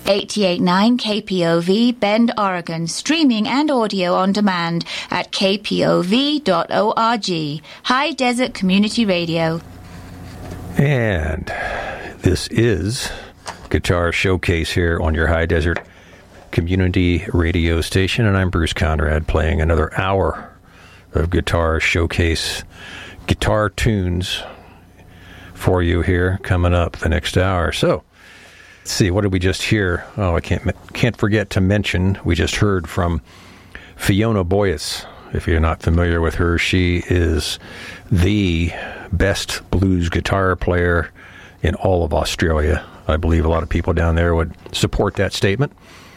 88.9 KPOV, Bend, Oregon. Streaming and audio on demand at kpov.org. High Desert Community Radio. And this is Guitar Showcase here on your High Desert Community Radio station. And I'm Bruce Conrad, playing another hour of Guitar Showcase guitar tunes for you here coming up the next hour. So, let's see, what did we just hear? Oh, I can't forget to mention, we just heard from Fiona Boyce. If you're not familiar with her, she is the best blues guitar player in all of Australia. I believe a lot of people down there would support that statement.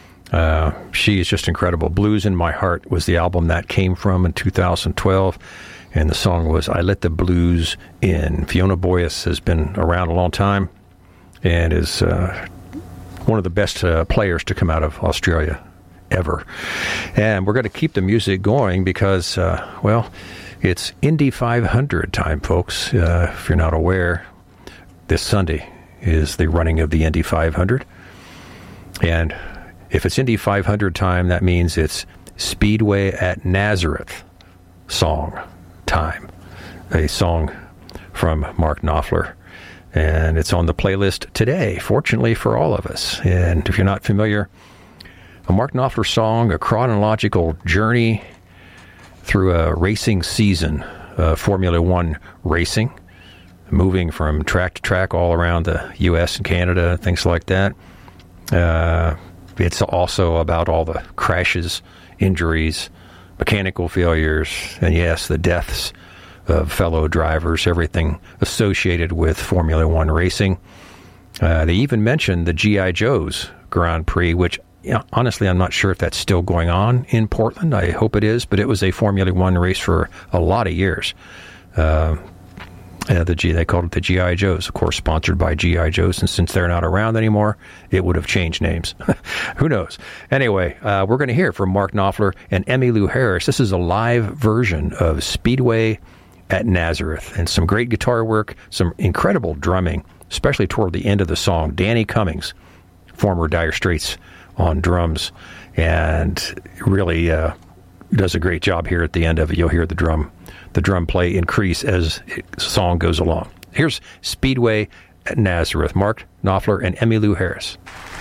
She is just incredible. Blues in My Heart was the album that came from in 2012, and the song was I Let the Blues In. Fiona Boyce has been around a long time and is one of the best players to come out of Australia ever. And we're going to keep the music going because, well, it's Indy 500 time, folks. If you're not aware, this Sunday is the running of the Indy 500. And if it's Indy 500 time, that means it's Speedway at Nazareth song time. A song from Mark Knopfler. And it's on the playlist today, fortunately for all of us. And if you're not familiar, a Mark Knopfler song, a chronological journey through a racing season, Formula One racing, moving from track to track all around the U.S. and Canada, things like that. It's also about all the crashes, injuries, mechanical failures, and yes, the deaths of fellow drivers, everything associated with Formula One racing. They even mentioned the G.I. Joe's Grand Prix, which, honestly, I'm not sure if that's still going on in Portland. I hope it is, but it was a Formula One race for a lot of years. They called it the G.I. Joes, of course, sponsored by G.I. Joes, and since they're not around anymore, it would have changed names. Who knows? Anyway, we're going to hear from Mark Knopfler and Emmylou Harris. This is a live version of Speedway at Nazareth, and some great guitar work, some incredible drumming, especially toward the end of the song. Danny Cummings, former Dire Straits, on drums, and really does a great job here at the end of it. You'll hear the drum play increase as the song goes along. Here's Speedway at Nazareth, Mark Knopfler and Emmylou Harris.